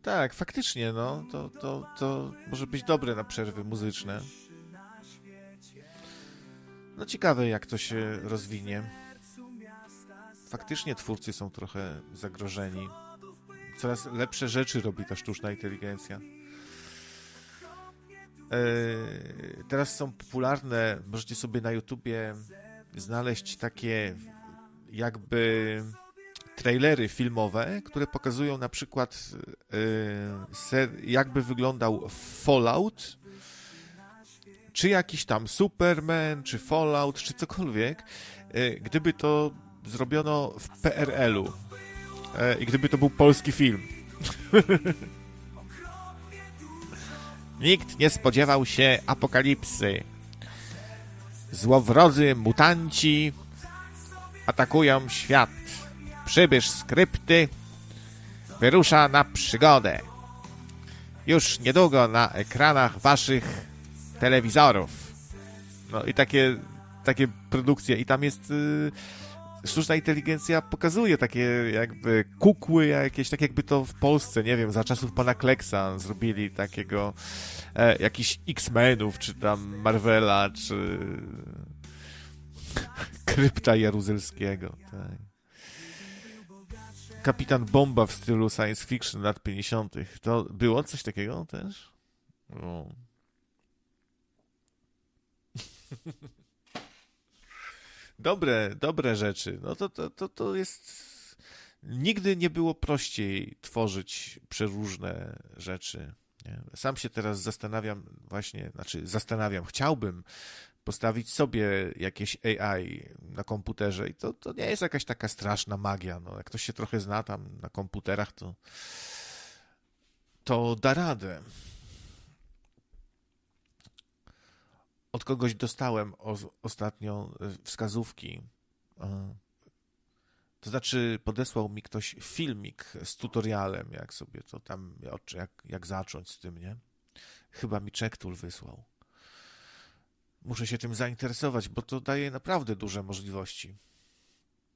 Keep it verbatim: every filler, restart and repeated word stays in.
Tak, faktycznie, no, to, to, to może być dobre na przerwy muzyczne. No ciekawe, jak to się rozwinie. Faktycznie twórcy są trochę zagrożeni. Coraz lepsze rzeczy robi ta sztuczna inteligencja. Eee, teraz są popularne, możecie sobie na YouTubie znaleźć takie jakby trailery filmowe, które pokazują na przykład e, ser, jakby wyglądał Fallout, czy jakiś tam Superman, czy Fallout, czy cokolwiek, e, gdyby to zrobiono w P R L-u e, i gdyby to był polski film. Nikt nie spodziewał się apokalipsy. Złowrodzy mutanci atakują świat. Przybysz skrypty wyrusza na przygodę. Już niedługo na ekranach waszych telewizorów. No i takie, takie produkcje. I tam jest... Yy, sztuczna inteligencja pokazuje takie jakby kukły jakieś, tak jakby to w Polsce, nie wiem, za czasów pana Kleksa zrobili takiego e, jakichś X-Menów, czy tam Marvela, czy Krypta Jaruzelskiego. Tak. Kapitan Bomba w stylu science fiction lat pięćdziesiątych. To było coś takiego też? No. Dobre, dobre rzeczy. No to, to, to, to jest... Nigdy nie było prościej tworzyć przeróżne rzeczy. Nie? Sam się teraz zastanawiam właśnie, znaczy zastanawiam, chciałbym postawić sobie jakieś A I na komputerze i to, to nie jest jakaś taka straszna magia. No, jak ktoś się trochę zna tam na komputerach, to, to da radę. Od kogoś dostałem o, ostatnio wskazówki. To znaczy podesłał mi ktoś filmik z tutorialem, jak sobie to tam, jak, jak zacząć z tym, nie? Chyba mi Czektul wysłał. Muszę się tym zainteresować, bo to daje naprawdę duże możliwości.